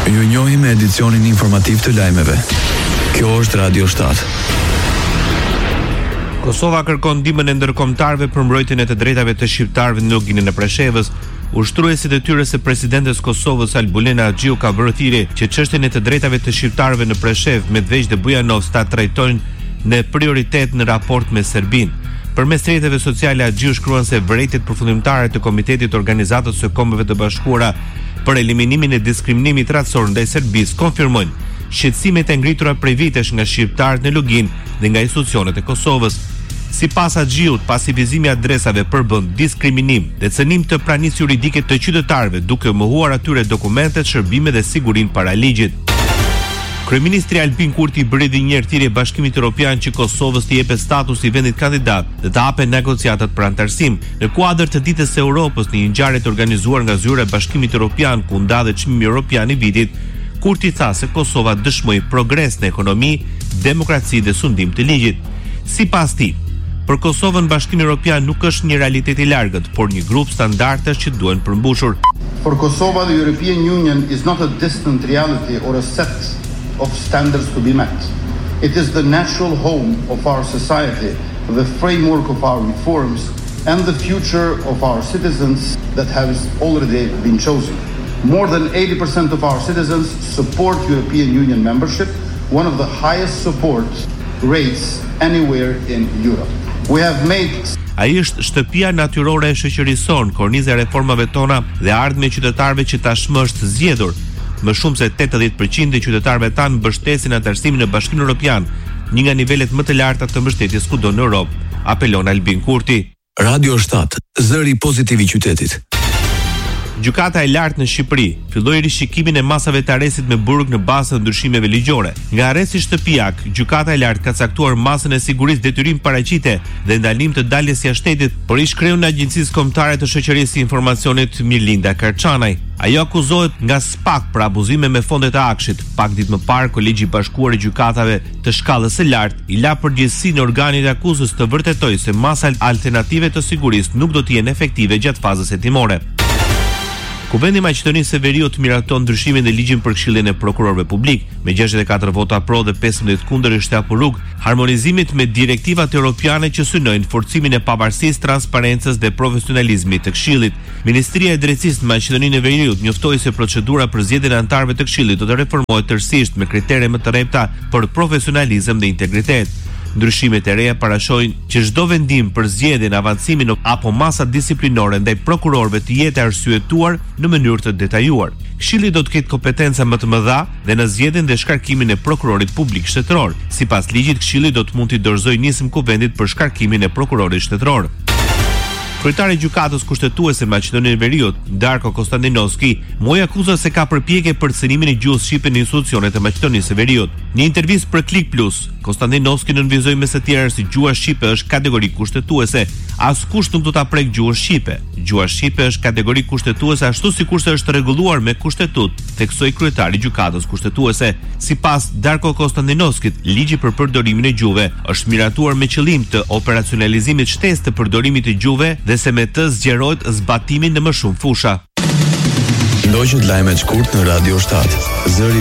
Ju njohim me edicionin informativ të lajmeve. Kjo është Radio 7. Kosova kërkon ndihmën e ndërkombëtarëve për mbrojtjen e të drejtave të shqiptarëve në loginën e Preshevës. Ushtruesit e tyre se presidentes Kosovës Albulena Xhiu ka bërë thirrje që çështjen e të drejtave të shqiptarëve në Preshevë, Medveç dhe Bujanovc ta trajtojnë në prioritet në raport me Serbinë. Përmes rrjeteve sociale Xhiu shkruan se vërejtjet përfundimtare të Komitetit të Organizatës së Kombeve të Bashkuara për eliminimin e diskriminimit racor ndaj Serbisë konfirmojnë shqetësimet e ngritura prej vitesh nga shqiptarët në login dhe nga institucionet e Kosovës. Sipas Xhiut, pasi vizimi adresave përbën diskriminim dhe cënim të pranisë juridike të qytetarëve, duke mohuar atyre dokumentet, shërbime dhe sigurinë para ligjit. Kryeministri Albin Kurti bëri edhe një herë thirrje Bashkimit Evropian që Kosovës t'i jepet status i vendit kandidat dhe të hapen negociatat për anëtarësim. Në kuadër të ditës së Europës, në një ngjarje të organizuar nga zyra e Bashkimit Evropian ku ndahet çmimi evropian i vitit, Kurti tha se Kosova dëshmoi progres në ekonomi, demokraci dhe sundim të ligjit. Sipas tij, për Kosovën Bashkimi Evropian nuk është një realitet i largët, por një grup standardesh që duhen përmbushur. For Kosovo, the European Union is not a distant reality or a set of standards to be met. It is the natural home of our society, the framework of our reforms, and the future of our citizens that has already been chosen. More than 80% of our citizens support European Union membership, one of the highest support rates anywhere in Europe. We have made Ai është shtëpia natyrore e shoqërisë son, korniza e reformave tona dhe ardhmja e qytetarëve që tashmë është zgjedhur. Më shumë se 80% e qytetarëve tanë mbështesin anëtarësimin në Bashkimin Evropian, një nga nivelet më të larta të mbështetjes kudo në Europë, apelon Albin Kurti. Radio 7, zëri pozitiv i qytetit. Gjykata e lartë në Shqipëri filloi rishikimin e masave të arrestit me burg në bazë të ndryshimeve ligjore. Nga arresti shtëpiak, gjykata e lartë ka caktuar masën e sigurisë detyrim paraqite dhe ndalim të daljes jashtë shtetit për ish kreun e Agjencisë Kombëtare të Shoqërisë së Informacionit Mirlinda Karçanaj. Ajo akuzohet nga SPAK për abuzime me fondet e akshit. Pak ditë më parë, Kolegji i Bashkuar i Gjykatave të shkallës së lartë i la përgjegjësinë organit të akuzës të vërtetojë se masa alternative të sigurisë nuk do të jenë efektive gjatë fazës hetimore. Kuvendi i Maqedonisë së Veriut miraton ndryshimin e ligjit për Këshillin e Prokurorëve Publik, me 64 vota pro dhe 15 kundër është hapur rrugë harmonizimit me direktivat europiane që synojnë forcimin e pavarësisë, transparencës dhe profesionalizmit të Këshillit. Ministria e Drejtësisë në Maqedoninë e Veriut njoftoi se procedura për zgjedhjen e anëtarëve të Këshillit do të reformohet tërësisht me kritere më të rrepta për profesionalizëm dhe integritet. Ndryshimet e reja parashojnë që çdo vendim për zgjedhjen, avancimin apo masa disiplinore ndaj prokurorëve të jetë arsyetuar në mënyrë të detajuar. Këshilli do të ketë kompetenca më të mëdha dhe në zgjedhjen dhe shkarkimin e prokurorit publik shtetëror. Sipas ligjit, Këshilli do të mund t'i dorëzojë nismë kuvendit për shkarkimin e prokurorit shtetëror. Kryetari i Gjykatës Kushtetuese në Maqedoninë e Veriut, Darko Konstantinovski, moi akuzon se ka përpjekje për cënimin e gjuhës shqipe në institucionet e Maqedonisë së Veriut. Në intervistë për Klik Plus, Konstantinovski nënvizoi me së tjerë se gjuha shqipe është kategori kushtetuese. Askush nuk do ta prek gjuhën shqipe. Gjuha shqipe është kategori kushtetuese ashtu sikurse është rregulluar me kushtetut, theksoi kryetari i Gjykatës Kushtetuese. Sipas Darko Konstantinovskit, ligji për përdorimin e gjuhëve është miratuar me qëllim të operacionalizimit shtesë të përdorimit të gjuhëve dhe se me të zgjerohet zbatimi në më shumë fusha. Ndoqët lajmet shkurt në Radio 7. Zëri